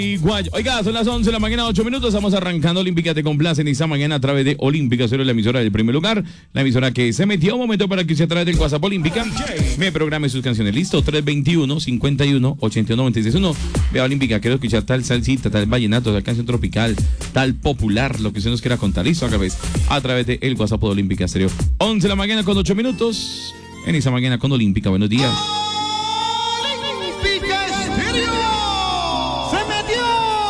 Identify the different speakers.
Speaker 1: Igual. Oiga, son las 11 de la mañana, 8 minutos. Estamos arrancando Olímpica Te Complace en esta mañana a través de Olímpica Cero, la emisora del primer lugar. La emisora que se metió. Un momento para que usted a través del WhatsApp Olímpica me programe sus canciones. Listo, 321-51-81-96-1. Vea Olímpica, quiero escuchar tal salsita, tal vallenato, tal canción tropical, tal popular, lo que usted nos quiera contar. Listo, a través de el WhatsApp de Olímpica Stereo. 11 de la mañana con 8 minutos. En esta mañana con Olímpica. Buenos días.